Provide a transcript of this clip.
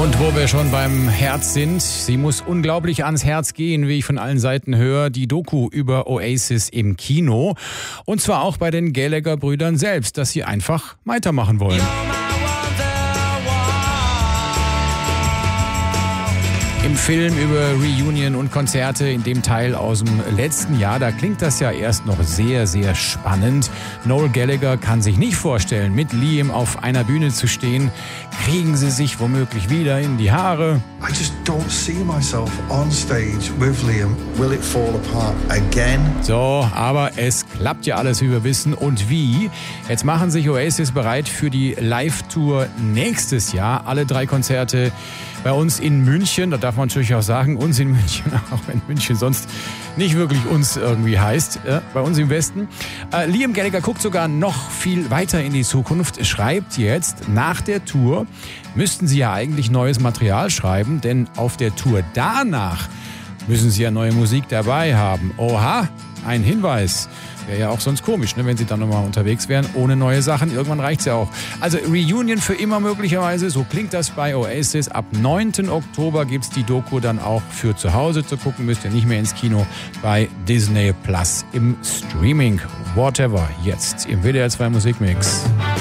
Und wo wir schon beim Herz sind, sie muss unglaublich ans Herz gehen, wie ich von allen Seiten höre, die Doku über Oasis im Kino. Und zwar auch bei den Gallagher-Brüdern selbst, dass sie einfach weitermachen wollen. Im Film über Reunion und Konzerte, in dem Teil aus dem letzten Jahr, da klingt das ja erst noch sehr, sehr spannend. Noel Gallagher kann sich nicht vorstellen, mit Liam auf einer Bühne zu stehen. Kriegen sie sich womöglich wieder in die Haare? I just don't see myself on stage with Liam. Will it fall apart again? So, aber es klappt ja alles, wie wir wissen. Und wie? Jetzt machen sich Oasis bereit für die Live-Tour nächstes Jahr. Alle 3 Konzerte bei uns in München. Da darf man natürlich auch sagen, uns in München, auch wenn München sonst nicht wirklich uns irgendwie heißt, bei uns im Westen. Liam Gallagher guckt sogar noch viel weiter in die Zukunft, schreibt jetzt, nach der Tour müssten sie ja eigentlich neues Material schreiben, denn auf der Tour danach müssen sie ja neue Musik dabei haben. Oha, ein Hinweis. Wäre ja auch sonst komisch, ne, wenn sie dann nochmal unterwegs wären, ohne neue Sachen. Irgendwann reicht's ja auch. Also Reunion für immer möglicherweise, so klingt das bei Oasis. Ab 9. Oktober gibt's die Doku dann auch für zu Hause zu gucken. Müsst ihr nicht mehr ins Kino, bei Disney Plus im Streaming. Whatever, jetzt im WDR 2 Musikmix.